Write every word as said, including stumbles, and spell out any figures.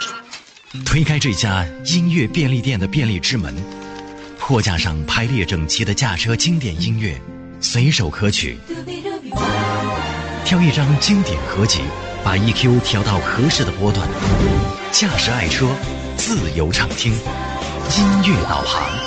推开这家音乐便利店的便利之门，货架上排列整齐的驾车经典音乐，随手可取。挑一张经典合集，把 E Q 调到合适的波段，驾驶爱车，自由畅听，音乐导航。